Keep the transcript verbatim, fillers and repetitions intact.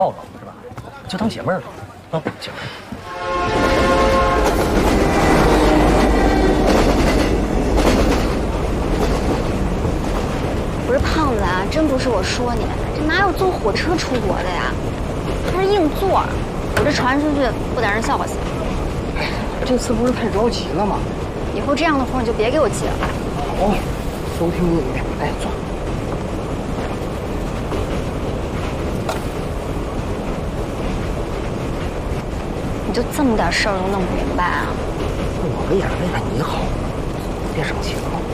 抱抱是吧？就当解闷儿了啊，解闷儿。 不是胖子啊，真不是我说你，这哪有坐火车出国的呀？他是硬座，我这传出去不得让人笑话死。 哎，这次不是太着急了吗？ 以后这样的活你就别给我接了。 好，都听你的。哎，坐。 你就这么点事儿都弄不明白啊？ 我不也是为了你好吗？别生气了啊。